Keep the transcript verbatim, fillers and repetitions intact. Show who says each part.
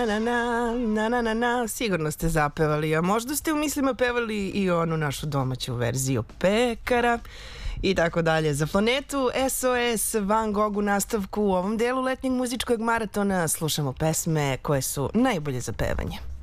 Speaker 1: Na, na, na, na, na, na, sigurno ste zapevali, a možda ste u mislima pevali i onu našu domaću verziju Pekara i tako dalje. Za planetu S O S Van Gogh u nastavku u ovom delu letnjeg muzičkog maratona slušamo pesme koje su najbolje za pevanje.